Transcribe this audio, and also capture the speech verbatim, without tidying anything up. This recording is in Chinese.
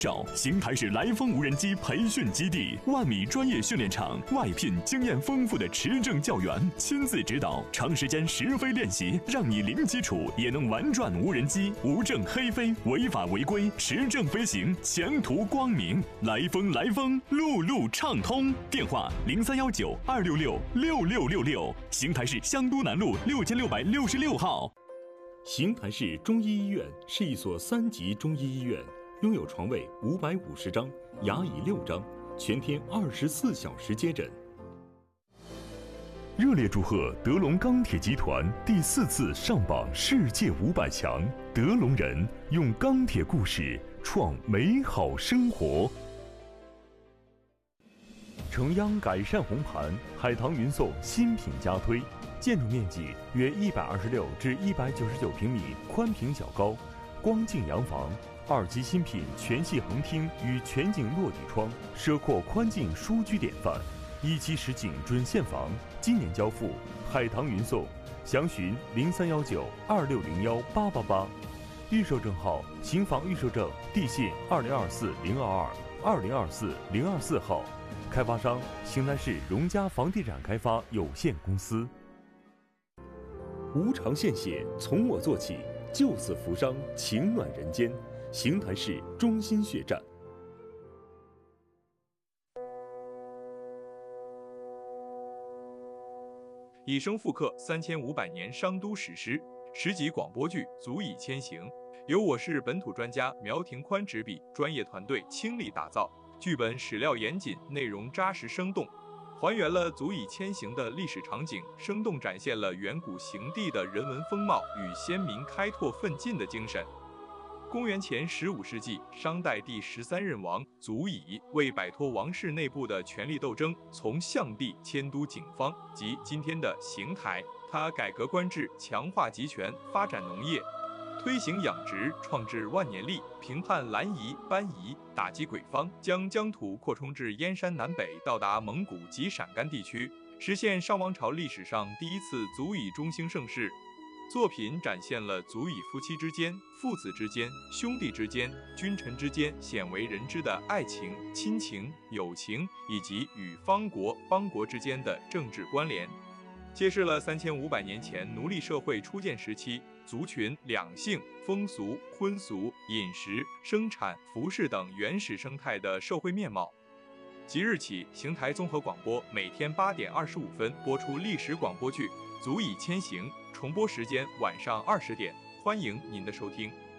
找邢台市来风无人机培训基地，万米专业训练场，外聘经验丰富的持证教员亲自指导，长时间实飞练习，让你零基础也能玩转无人机，无证黑飞，违法违规，持证飞行，前途光明。来风来风，路路畅通。电话零三幺九二六六六六六六，邢台市香都南路六千六百六十六号。 邢台市中医医院是一所三级中医医院，拥有床位五百五十张，牙椅六张，全天二十四小时接诊。 热烈祝贺德龙钢铁集团第四次上榜世界五百强，德龙人用钢铁故事创美好生活。城央改善红盘，海棠云颂新品加推。建筑面积约一百二十六至一百九十九平米，宽平小高，光净洋房，二期新品全系横厅与全景落地窗，奢阔宽净舒居典范。一期实景准现房，今年交付，海棠云颂，详询零三幺九二六零幺八八八。预售证号：邢房预售证，地信二零二四零二二二零二四零二四号，开发商：邢台市荣嘉房地产开发有限公司。 无偿献血，从我做起，救死扶伤，情暖人间。邢台市中心血站。 以声复刻三千五百年商都史诗，十集广播剧足以千行，由我市本土专家苗廷宽执笔，专业团队倾力打造。剧本史料严谨，内容扎实生动，还原了足以千行的历史场景，生动展现了远古邢地的人文风貌与先民开拓奋进的精神。公元前十五世纪，商代第十三任王祖乙为摆脱王室内部的权力斗争，从象地迁都景方，即今天的邢台。他改革官制，强化集权，发展农业，推行养殖，创制万年历，平叛蓝夷、班夷，打击鬼方，将疆土扩充至燕山南北，到达蒙古及陕甘地区，实现商王朝历史上第一次足以中兴盛世。作品展现了足以夫妻之间、父子之间、兄弟之间、君臣之间鲜为人知的爱情、亲情、友情，以及与方国、邦国之间的政治关联，揭示了三千五百年前奴隶社会初建时期族群、两性、风俗、婚俗、饮食、生产、服饰等原始生态的社会面貌。即日起，邢台综合广播每天八点二十五分播出历史广播剧《足以千行》，重播时间晚上二十点，欢迎您的收听。